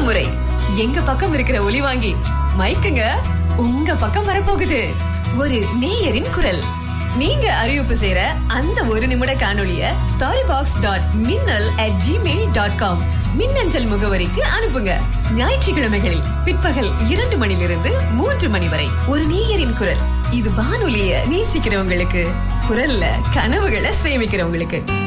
முறை எங்க பக்கம் இருக்கிற ஒலி வாங்கி மைக்குங்க உங்க பக்கம் வரப்போகுது. ஒரு நேயரின் குரல். நீங்க அறிவிப்பு செய்யற அந்த ஒரு நிமிட காணொளிய storybox.minnal@gmail.com மின்னஞ்சல் முகவரிக்கு அனுப்புங்க. ஞாயிற்றுக்கிழமைகளில் பிற்பகல் 2 மணிலிருந்து 3 மணி வரை ஒரு நேயரின் குரல். இது வானொலிய நேசிக்கிறவங்களுக்கு, குரல்ல கனவுகளை சேமிக்கிறவங்களுக்கு.